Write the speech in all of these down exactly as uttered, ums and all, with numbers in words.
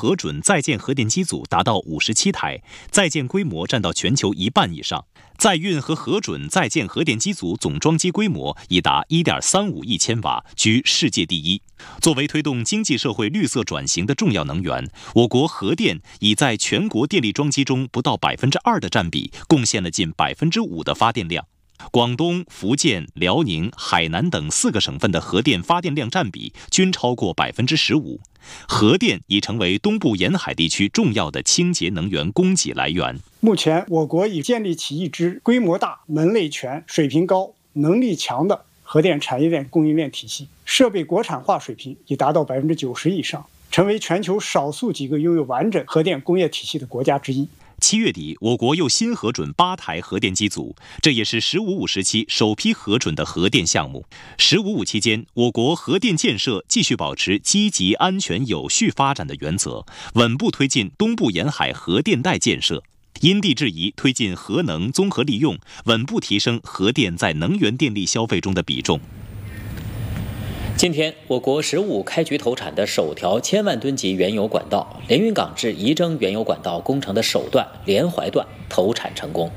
核准在建核电机组达到五十七台，在建规模占到全球一半以上。在运和核准在建核电机组总装机规模已达 一点三五亿千瓦，居世界第一。作为推动经济社会绿色转型的重要能源，我国核电已在全国电力装机中不到百分之二的占比，贡献了近百分之五的发电量。广东、福建、辽宁、海南等四个省份的核电发电量占比均超过百分之十五。核电已成为东部沿海地区重要的清洁能源供给来源。 目前，我国已建立起一支规模大、门类全、水平高、能力强的核电产业链供应链体系，设备国产化水平已达到百分之九十以上，成为全球少数几个拥有完整核电工业体系的国家之一。 七月底，我国又新核准八台核电机组，这也是“十五五”时期首批核准的核电项目。“十五五”期间，我国核电建设继续保持积极、安全、有序发展的原则，稳步推进东部沿海核电带建设，因地制宜推进核能综合利用，稳步提升核电在能源电力消费中的比重。 今天，我国“十五五”开局投产的首条千万吨级原油管道——连云港至仪征原油管道工程的首段连淮段投产成功。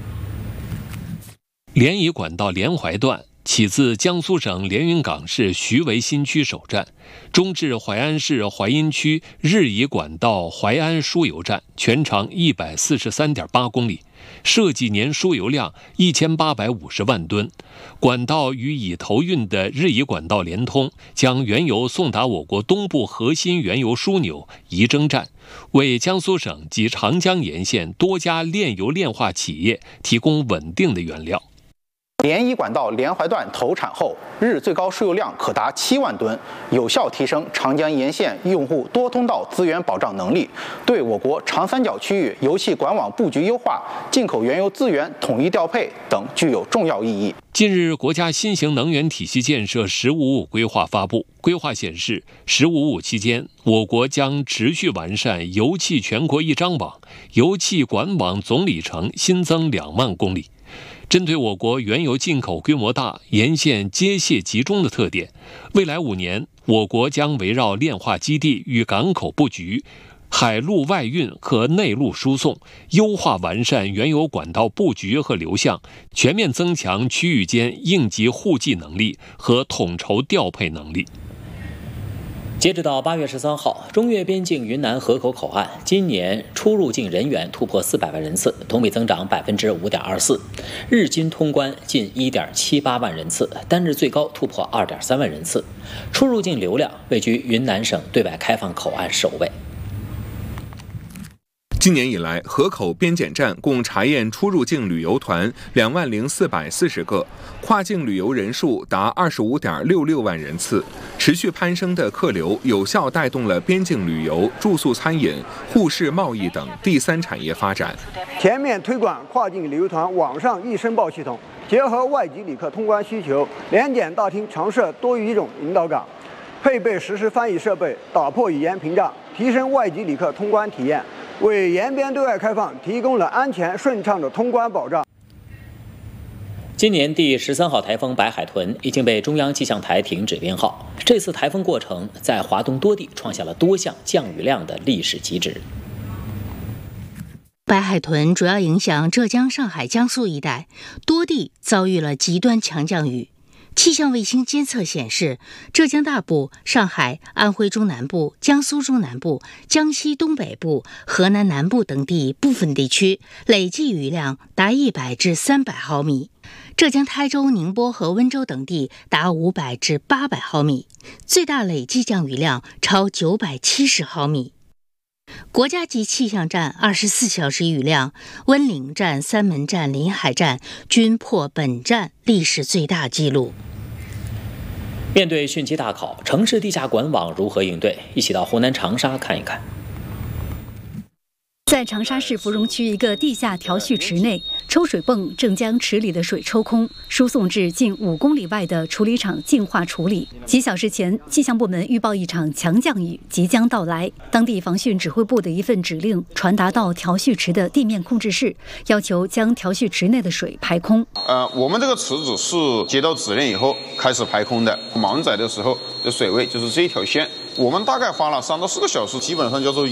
连仪管道连淮段起自江苏省连云港市徐围新区首站，中至淮安市淮阴区日仪管道淮安输油站，全长一百四十三点八公里，设计年输油量一千八百五十万吨。管道与已投运的日仪管道连通，将原油送达我国东部核心原油枢纽仪征站，为江苏省及长江沿线多家炼油炼化企业提供稳定的原料。 连仪管道连淮段投产后，日最高输油量可达七万吨，有效提升长江沿线用户多通道资源保障能力，对我国长三角区域油气管网布局优化、进口原油资源统一调配等具有重要意义。 近日，国家新型能源体系建设“十五五”规划发布。规划显示，“十五五”期间，我国将持续完善油气全国一张网，油气管网总里程新增两万公里。针对我国原油进口规模大、沿线接卸集中的特点，未来五年，我国将围绕炼化基地与港口布局、海陆外运和内陆输送，优化完善原油管道布局和流向，全面增强区域间应急互济能力和统筹调配能力。 截止到八月十三号，中越边境云南河口口岸今年出入境人员突破四百万人次，同比增长百分之五点二四，日均通关近一点七八万人次，单日最高突破二点三万人次，出入境流量位居云南省对外开放口岸首位。 今年以来，河口边检站共查验出入境旅游团两万零四百四十个，跨境旅游人数达二十五点六六万人次。持续攀升的客流有效带动了边境旅游、住宿餐饮、互市贸易等第三产业发展。 全面推广跨境旅游团网上易申报系统，结合外籍旅客通关需求，联检大厅常设多语种引导岗，配备实时翻译设备，打破语言屏障，提升外籍旅客通关体验，为沿边对外开放提供了安全顺畅的通关保障。 今年第十三号台风白海豚已经被中央气象台停止编号。这次台风过程在华东多地创下了多项降雨量的历史极值。 白海豚主要影响浙江、上海、江苏一带，多地遭遇了极端强降雨。气象卫星监测显示，浙江大部、上海、安徽中南部、江苏中南部、江西东北部、河南南部等地部分地区累计雨量达一百至三百毫米，浙江台州、宁波和温州等地达五百至八百毫米，最大累计降雨量超九百七十毫米。国家级气象站二十四小时雨量，温岭站、三门站、临海站均破本站历史最大纪录。 面对汛期大考，城市地下管网如何应对？一起到湖南长沙看一看。 在长沙市芙蓉区一个地下调蓄池内，抽水泵正将池里的水抽空，输送至近五公里外的处理厂净化处理。几小时前，气象部门预报一场强降雨即将到来。当地防汛指挥部的一份指令传达到调蓄池的地面控制室，要求将调蓄池内的水排空。 呃，我们这个池子是接到指令以后开始排空的。满载的时候的水位就是这一条线。我们大概花了三到四个小时，基本上叫做